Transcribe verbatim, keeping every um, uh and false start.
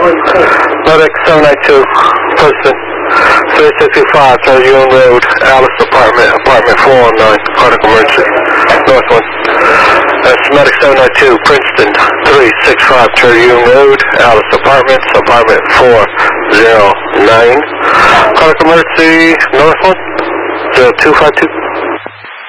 Medic seven nine two, person three six two five, Third Union Road, Alice Apartment, Apartment four one nine, cardiac emergency, Northwest. That's Medic seven nine two, Princeton three six five, Third Union Road, Alice Apartments, Apartment four zero nine, cardiac emergency, Northwest, zero two five two.